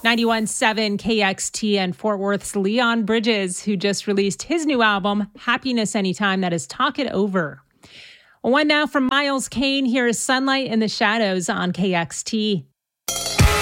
91.7 KXT and Fort Worth's Leon Bridges, who just released his new album, Happiness Anytime. That is Talk It Over. One now from Miles Kane. Here is Sunlight in the Shadows on KXT.